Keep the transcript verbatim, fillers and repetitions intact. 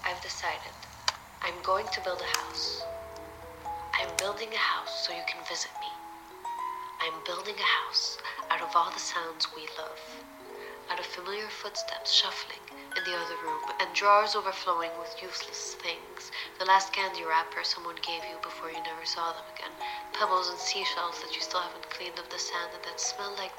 I've decided. I'm going to build a house. I'm building a house so you can visit me. I'm building a house out of all the sounds we love. Out of familiar footsteps shuffling in the other room, and drawers overflowing with useless things. The last candy wrapper someone gave you before you never saw them again. Pebbles and seashells that you still haven't cleaned of the sand and that smell like